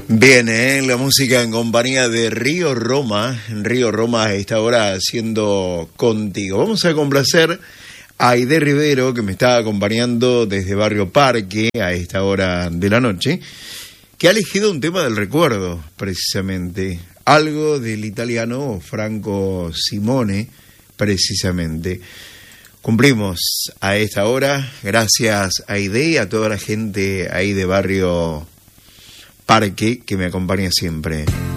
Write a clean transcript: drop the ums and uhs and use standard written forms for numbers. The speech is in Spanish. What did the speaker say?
Bien, la música en compañía de Río Roma. Río Roma a esta hora haciendo contigo. Vamos a complacer a Aide Rivero, que me está acompañando desde Barrio Parque a esta hora de la noche, que ha elegido un tema del recuerdo, precisamente. Algo del italiano Franco Simone, precisamente. Cumplimos a esta hora. Gracias a Aide y a toda la gente ahí de Barrio Parque que me acompaña siempre.